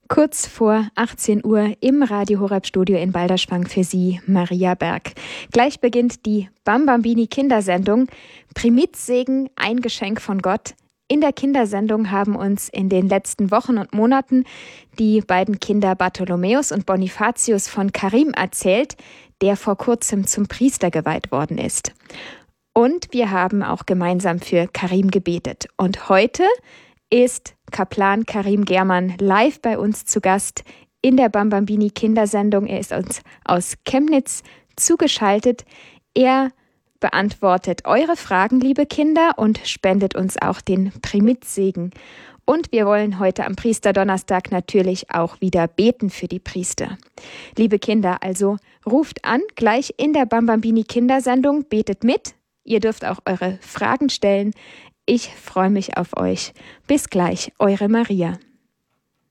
Kurz vor 18 Uhr im Radio Horeb Studio in Balderschwang für Sie, Maria Berg. Gleich beginnt die Bambambini Kindersendung. Primitzsegen, ein Geschenk von Gott. In der Kindersendung haben uns in den letzten Wochen und Monaten die beiden Kinder Bartholomäus und Bonifatius von Karim erzählt, der vor kurzem zum Priester geweiht worden ist. Und wir haben auch gemeinsam für Karim gebetet. Und heute ist Kaplan Karim Germann live bei uns zu Gast in der Bambambini Kindersendung. Er ist uns aus Chemnitz zugeschaltet. Er beantwortet eure Fragen, liebe Kinder, und spendet uns auch den Primitzsegen. Und wir wollen heute am Priesterdonnerstag natürlich auch wieder beten für die Priester. Liebe Kinder, also ruft an, gleich in der Bambambini Kindersendung, betet mit. Ihr dürft auch eure Fragen stellen. Ich freue mich auf euch. Bis gleich, eure Maria.